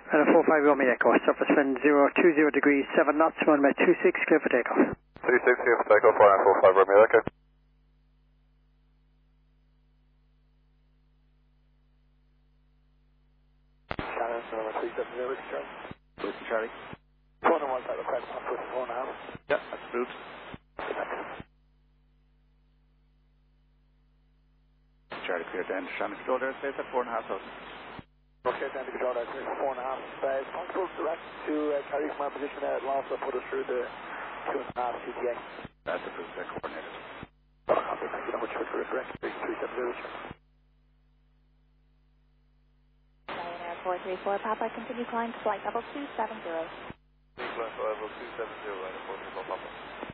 And a 45 Romeo Echo, surface wind 020 degrees, 7 knots, runway 26, clear for takeoff. 26, clear for takeoff, 4945 Romeo Echo. Shannon, number 370, Whiskey Charlie. Whiskey Charlie. Phone number 1, request on 4.5. Yeah, that's approved. Charlie cleared down to Shannon Control there, stays at 4,500. Okay, down to control there, 4.5. It's possible direct to carry from our position there at Lhasa, put us through the 2.5 CTA. That's approved, they're coordinated. Okay, thank you very much for the correct 370. Ryanair 434 Papa, continue climb to flight level 270. Level 270, Ryanair 434 Papa.